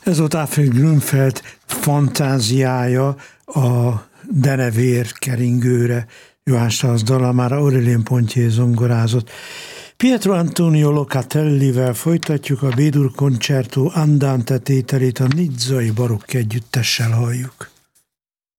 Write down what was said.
Ez volt Alfred Grünfeld fantáziája a denevér keringőre, Johann Strauss dalamára, Aurélien Ponthier zongorázott. Pietro Antonio Locatellivel folytatjuk, a B-dur concerto andante tételét, a nizzai barokk együttessel halljuk.